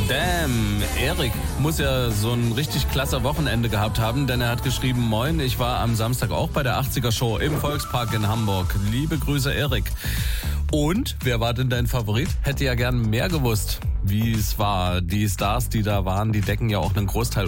Damn, Erik muss ja so ein richtig klasse Wochenende gehabt haben, denn er hat geschrieben, moin, ich war am Samstag auch bei der 80er Show im Volkspark in Hamburg. Liebe Grüße, Erik. Und, wer war denn dein Favorit? Hätte ja gern mehr gewusst, wie es war. Die Stars, die da waren, die decken ja auch einen Großteil